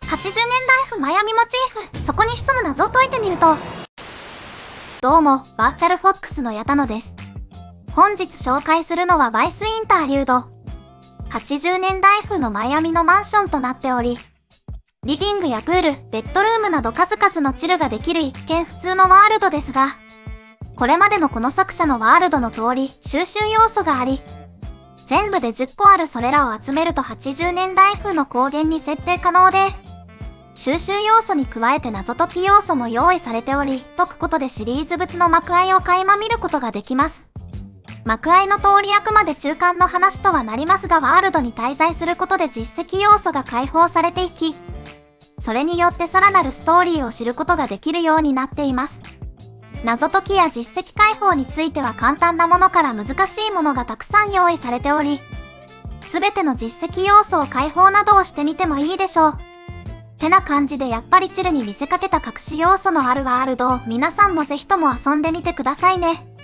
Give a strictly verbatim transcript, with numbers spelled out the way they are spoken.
はちじゅうねんだい風マヤミモチーフ、そこに潜む謎を解いてみると。どうも、バーチャルフォックスの矢田野です。本日紹介するのはバイスインターリュード。はちじゅうねんだい風のマイアミのマンションとなっており、リビングやプール、ベッドルームなど数々のチルができる一見普通のワールドですが、これまでのこの作者のワールドの通り収集要素があり、全部でじゅっこあるそれらを集めるとはちじゅうねんだい風の光源に設定可能で、収集要素に加えて謎解き要素も用意されており、解くことでシリーズ物の幕開を垣間見ることができます。幕開の通りあくまで中間の話とはなりますが、ワールドに滞在することで実績要素が解放されていき、それによってさらなるストーリーを知ることができるようになっています。謎解きや実績解放については簡単なものから難しいものがたくさん用意されており、すべての実績要素を解放などをしてみてもいいでしょう。てな感じでやっぱりチルに見せかけた隠し要素のあるワールドを皆さんもぜひとも遊んでみてくださいね。